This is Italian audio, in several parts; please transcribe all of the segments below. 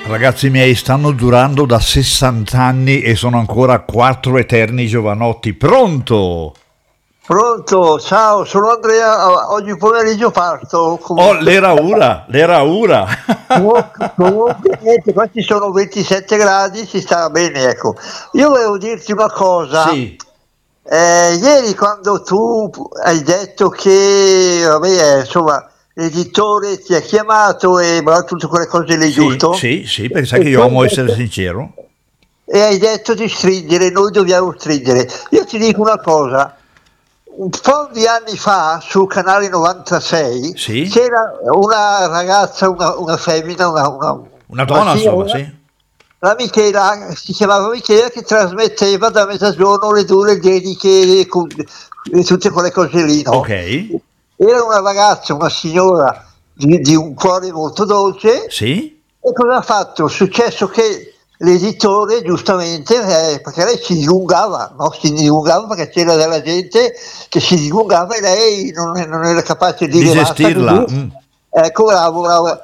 Ragazzi miei, stanno durando da 60 anni e sono ancora 4 eterni giovanotti. Pronto? Pronto, ciao, sono Andrea, oggi pomeriggio parto. Oh, l'era ora, l'era ora. Comunque, niente, qua ci sono 27 gradi, si sta bene, ecco. Io volevo dirti una cosa. Sì, Ieri quando tu hai detto che, vabbè, insomma, l'editore ti ha chiamato e tutte quelle cose lì, sì, giusto? sì, sì, perché sai E che tu io hai amo essere detto, sincero. e hai detto di stringere, noi dobbiamo stringere. Io ti dico una cosa, un po' di anni fa sul canale 96 Sì? c'era una ragazza, una femmina, Una una donna, insomma, signora, sì. la Michela, si chiamava Michela, che trasmetteva da mezzogiorno le due le dediche e tutte quelle cose lì, Ok, no? Era una ragazza, una signora di un cuore molto dolce. sì? E cosa ha fatto? È successo che l'editore, giustamente, perché lei si dilungava, no? Si dilungava perché c'era della gente che si dilungava e lei non era capace di Di dire basta gestirla. così. Ecco, bravo, bravo.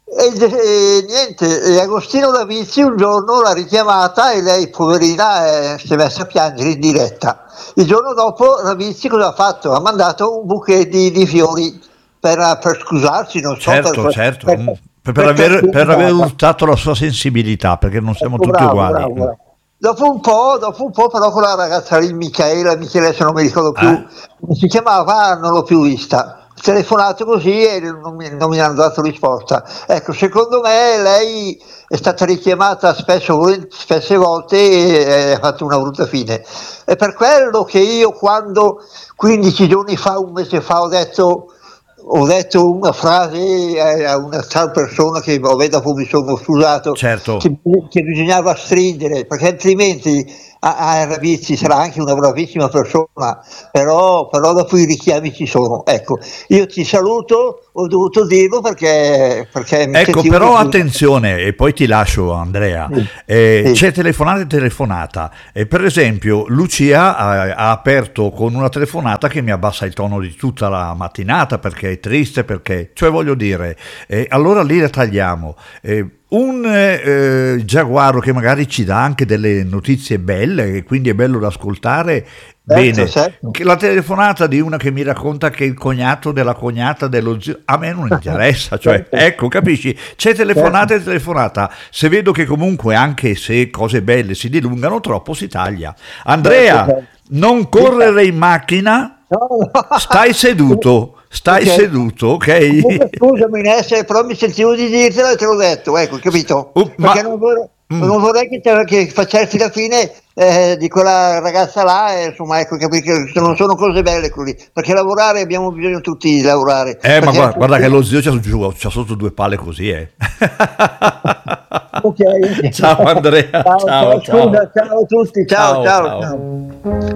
E niente, e Agostino Davizi un giorno l'ha richiamata e lei, poverina, si è messa a piangere in diretta. Il giorno dopo Davizi cosa ha fatto? Ha mandato un bouquet di fiori per scusarsi, non so, Certo, certo. Per aver tranquillizzarla. urtato la sua sensibilità, perché non siamo Ecco, tutti bravo, uguali. bravo, bravo. Dopo un po' però quella ragazza lì, Michele, se non mi ricordo più Eh? come si chiamava, non l'ho più vista. Ho telefonato così e non mi hanno dato risposta. Ecco, secondo me lei è stata richiamata spesse volte e ha fatto una brutta fine. È per quello che io quando 15 giorni fa, un mese fa, ho detto una frase a una tal persona che vabbè, dopo mi sono scusato, che, Certo. che bisognava stringere, perché altrimenti Ravizzi sarà anche una bravissima persona, però dopo i richiami ci sono. Ecco, io ti saluto, ho dovuto dirlo perché mi Ecco, sentivo però così. attenzione, e poi ti lascio Andrea, Sì, sì, c'è telefonata e telefonata. Per esempio, Lucia ha aperto con una telefonata che mi abbassa il tono di tutta la mattinata perché è triste, perché, cioè voglio dire, allora lì la tagliamo. Un giaguaro che magari ci dà anche delle notizie belle e quindi è bello da ascoltare, certo, bene. certo. Che la telefonata di una che mi racconta che il cognato della cognata dello zio a me non interessa, cioè Certo, ecco, capisci? C'è certo, telefonata e telefonata. Se vedo che comunque anche se cose belle si dilungano troppo si taglia. certo, Andrea, certo. non Dica. correre in macchina, No, no. stai Ok. seduto, ok? Comunque scusami Ness, però mi sentivo di dirtelo e te l'ho detto, ecco, capito? Perché Ma non vorrei che facessi la fine di quella ragazza là, e, insomma, ecco, capito? Che non sono cose belle così, perché lavorare abbiamo bisogno tutti di lavorare, ma perché guarda che lo zio c'ha sotto due palle così, eh. ok, ok. Ciao Andrea, Ciao, ciao, ciao ciao. scusa, ciao a tutti, ciao, Ciao ciao, ciao. ciao.